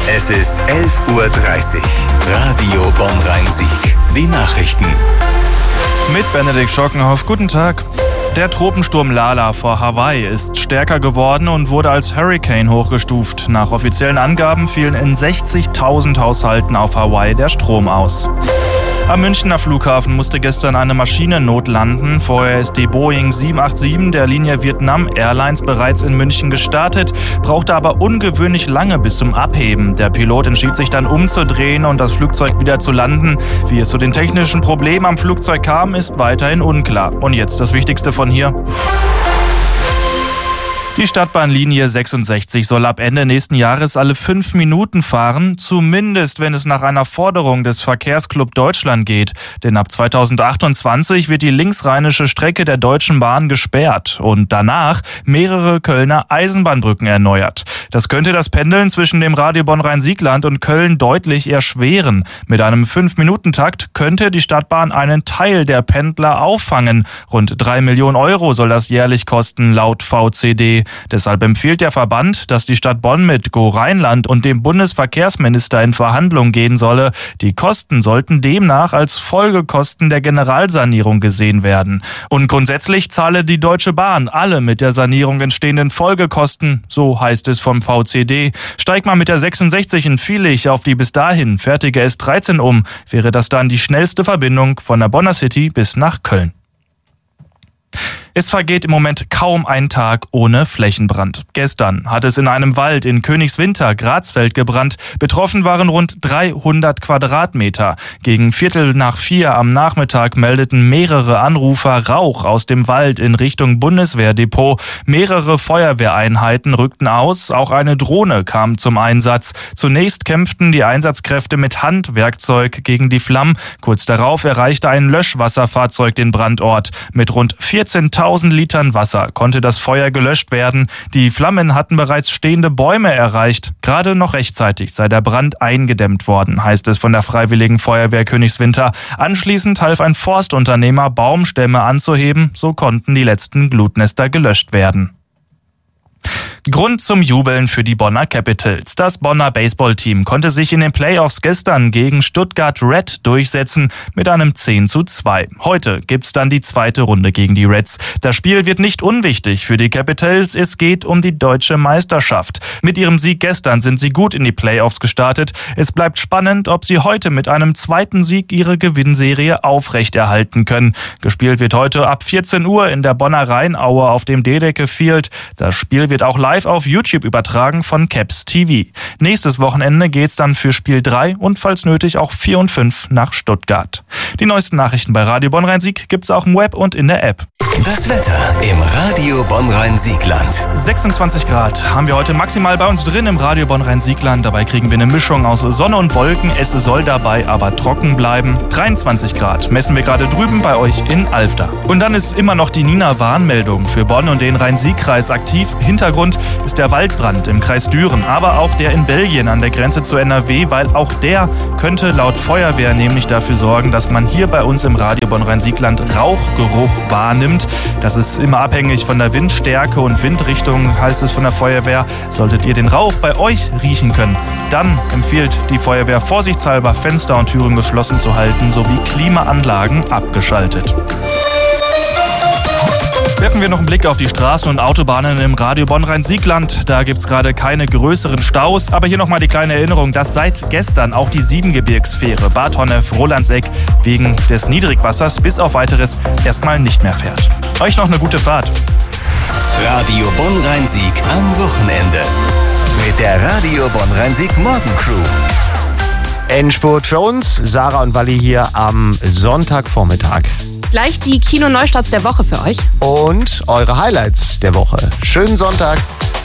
Es ist 11:30 Uhr. Radio Bonn-Rhein-Sieg. Die Nachrichten. Mit Benedikt Schockenhoff. Guten Tag. Der Tropensturm Lala vor Hawaii ist stärker geworden und wurde als Hurricane hochgestuft. Nach offiziellen Angaben fielen in 60.000 Haushalten auf Hawaii der Strom aus. Am Münchner Flughafen musste gestern eine Maschine notlanden. Vorher ist die Boeing 787 der Linie Vietnam Airlines bereits in München gestartet, brauchte aber ungewöhnlich lange bis zum Abheben. Der Pilot entschied sich dann umzudrehen und das Flugzeug wieder zu landen. Wie es zu den technischen Problemen am Flugzeug kam, ist weiterhin unklar. Und jetzt das Wichtigste von hier. Die Stadtbahnlinie 66 soll ab Ende nächsten Jahres alle 5 Minuten fahren, zumindest wenn es nach einer Forderung des Verkehrsclub Deutschland geht. Denn ab 2028 wird die linksrheinische Strecke der Deutschen Bahn gesperrt und danach mehrere Kölner Eisenbahnbrücken erneuert. Das könnte das Pendeln zwischen dem Radio Bonn-Rhein-Siegland und Köln deutlich erschweren. Mit einem 5-Minuten-Takt könnte die Stadtbahn einen Teil der Pendler auffangen. Rund 3 Millionen Euro soll das jährlich kosten, laut VCD. Deshalb empfiehlt der Verband, dass die Stadt Bonn mit Go Rheinland und dem Bundesverkehrsminister in Verhandlungen gehen solle. Die Kosten sollten demnach als Folgekosten der Generalsanierung gesehen werden. Und grundsätzlich zahle die Deutsche Bahn alle mit der Sanierung entstehenden Folgekosten, so heißt es vom VCD. Steigt man mit der 66 in Viehlich auf die bis dahin fertige S13 um, wäre das dann die schnellste Verbindung von der Bonner City bis nach Köln. Es vergeht im Moment kaum ein Tag ohne Flächenbrand. Gestern hat es in einem Wald in Königswinter, Grazfeld, gebrannt. Betroffen waren rund 300 Quadratmeter. Gegen 3:45 am Nachmittag meldeten mehrere Anrufer Rauch aus dem Wald in Richtung Bundeswehrdepot. Mehrere Feuerwehreinheiten rückten aus. Auch eine Drohne kam zum Einsatz. Zunächst kämpften die Einsatzkräfte mit Handwerkzeug gegen die Flammen. Kurz darauf erreichte ein Löschwasserfahrzeug den Brandort. Mit rund 14.000 Litern Wasser konnte das Feuer gelöscht werden. Die Flammen hatten bereits stehende Bäume erreicht. Gerade noch rechtzeitig sei der Brand eingedämmt worden, heißt es von der Freiwilligen Feuerwehr Königswinter. Anschließend half ein Forstunternehmer, Baumstämme anzuheben. So konnten die letzten Glutnester gelöscht werden. Grund zum Jubeln für die Bonner Capitals. Das Bonner Baseballteam konnte sich in den Playoffs gestern gegen Stuttgart Red durchsetzen mit einem 10:2. Heute gibt's dann die zweite Runde gegen die Reds. Das Spiel wird nicht unwichtig für die Capitals. Es geht um die deutsche Meisterschaft. Mit ihrem Sieg gestern sind sie gut in die Playoffs gestartet. Es bleibt spannend, ob sie heute mit einem zweiten Sieg ihre Gewinnserie aufrechterhalten können. Gespielt wird heute ab 14 Uhr in der Bonner Rheinaue auf dem Dedeke Field. Das Spiel wird auch live auf YouTube übertragen von Caps TV. Nächstes Wochenende geht's dann für Spiel 3 und falls nötig auch 4 und 5 nach Stuttgart. Die neuesten Nachrichten bei Radio Bonn-Rhein-Sieg gibt's auch im Web und in der App. Das Wetter im Radio Bonn-Rhein-Siegland. 26 Grad haben wir heute maximal bei uns drin im Radio Bonn-Rhein-Siegland. Dabei kriegen wir eine Mischung aus Sonne und Wolken. Es soll dabei aber trocken bleiben. 23 Grad messen wir gerade drüben bei euch in Alfter. Und dann ist immer noch die Nina-Warnmeldung für Bonn und den Rhein-Sieg-Kreis aktiv. Hintergrund ist der Waldbrand im Kreis Düren, aber auch der in Belgien an der Grenze zu NRW, weil auch der könnte laut Feuerwehr nämlich dafür sorgen, dass man hier bei uns im Radio Bonn-Rhein-Siegland Rauchgeruch wahrnimmt. Das ist immer abhängig von der Windstärke und Windrichtung, heißt es von der Feuerwehr. Solltet ihr den Rauch bei euch riechen können, dann empfiehlt die Feuerwehr vorsichtshalber Fenster und Türen geschlossen zu halten sowie Klimaanlagen abgeschaltet. Werfen wir noch einen Blick auf die Straßen und Autobahnen im Radio Bonn-Rhein-Siegland. Da gibt's gerade keine größeren Staus. Aber hier nochmal die kleine Erinnerung, dass seit gestern auch die Siebengebirgsfähre Bad Honnef-Rolandseck wegen des Niedrigwassers bis auf Weiteres erstmal nicht mehr fährt. Euch noch eine gute Fahrt. Radio Bonn-Rhein-Sieg am Wochenende. Mit der Radio Bonn-Rhein-Sieg Morgencrew. Endspurt für uns, Sarah und Wally hier am Sonntagvormittag. Gleich die Kino-Neustarts der Woche für euch. Und eure Highlights der Woche. Schönen Sonntag.